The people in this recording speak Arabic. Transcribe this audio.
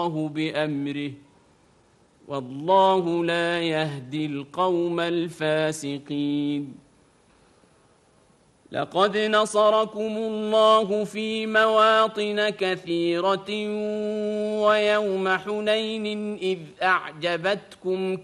بأمره والله لا يهدي القوم الفاسقين. لقد نصركم الله في مواطن كثيرة ويوم حنين إذ أعجبتكم